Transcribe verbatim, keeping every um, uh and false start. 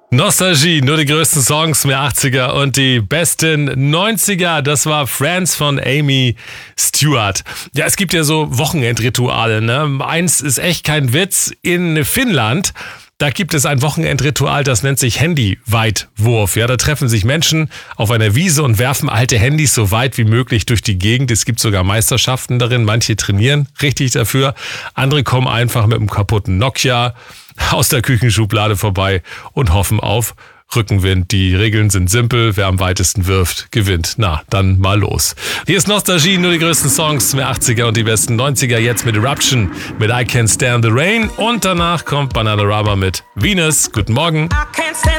Nostalgie, nur die größten Songs, mehr achtziger und die besten neunziger. Das war Friends von Amy Stewart. Ja, es gibt ja so Wochenendrituale, ne? Eins ist echt kein Witz. In Finnland, da gibt es ein Wochenendritual, das nennt sich Handyweitwurf. Ja, da treffen sich Menschen auf einer Wiese und werfen alte Handys so weit wie möglich durch die Gegend. Es gibt sogar Meisterschaften darin. Manche trainieren richtig dafür. Andere kommen einfach mit einem kaputten Nokia aus der Küchenschublade vorbei und hoffen auf Rückenwind. Die Regeln sind simpel. Wer am weitesten wirft, gewinnt. Na, dann mal los. Hier ist Nostalgie, nur die größten Songs, mehr achtziger und die besten neunziger. Jetzt mit Eruption, mit I Can't Stand the Rain. Und danach kommt Bananarama mit Venus. Guten Morgen.